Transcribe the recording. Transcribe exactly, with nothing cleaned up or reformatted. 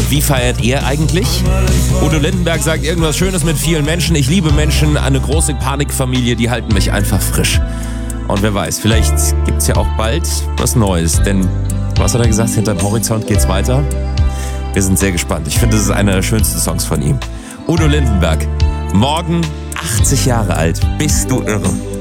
Und wie feiert er eigentlich? Udo Lindenberg sagt irgendwas Schönes mit vielen Menschen. Ich liebe Menschen, eine große Panikfamilie, die halten mich einfach frisch. Und wer weiß, vielleicht gibt's ja auch bald was Neues. Denn, was hat er gesagt, hinterm Horizont geht's weiter? Wir sind sehr gespannt. Ich finde, das ist einer der schönsten Songs von ihm. Udo Lindenberg, morgen achtzig Jahre alt. Bist du irre?